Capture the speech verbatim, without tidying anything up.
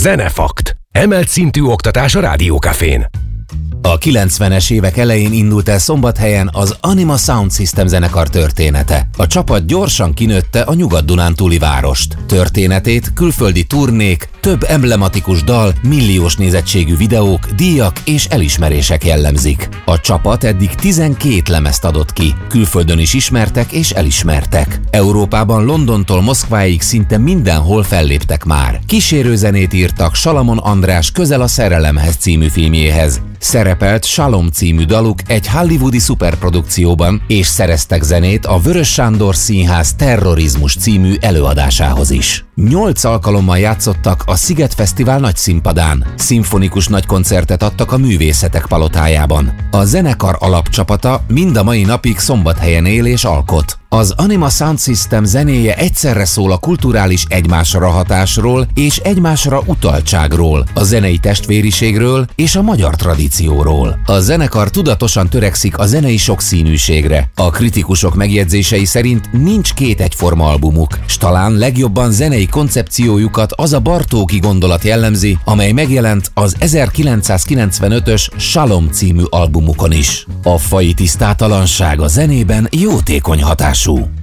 Zenefakt. Emelt szintű oktatás a Rádiókafén. A kilencvenes évek elején indult el Szombathelyen az Anima Sound System zenekar története. A csapat gyorsan kinőtte a nyugat-dunántúli várost. Történetét külföldi turnék, több emblematikus dal, milliós nézettségű videók, díjak és elismerések jellemzik. A csapat eddig tizenkét lemezt adott ki, külföldön is ismertek és elismertek. Európában Londontól Moszkváig szinte mindenhol felléptek már. Kísérőzenét írtak Salamon András Közel a szerelemhez című filmjéhez. Szerepelt Shalom című daluk egy hollywoodi szuperprodukcióban, és szereztek zenét a Vörös Sándor Színház Terrorizmus című előadásához is. Nyolc alkalommal játszottak a Sziget Fesztivál nagy színpadán, szimfonikus nagykoncertet adtak a Művészetek Palotájában. A zenekar alapcsapata mind a mai napig Szombathelyen él és alkot. Az Anima Sound System zenéje egyszerre szól a kulturális egymásra hatásról és egymásra utaltságról, a zenei testvériségről és a magyar tradícióról. A zenekar tudatosan törekszik a zenei sokszínűségre. A kritikusok megjegyzései szerint nincs két egyforma albumuk, s talán legjobban zenei koncepciójukat az a Bartóki gondolat jellemzi, amely megjelent az ezerkilencszázkilencvenötös Shalom című albumukon is. A faji tisztátalanság a zenében jótékony hatású.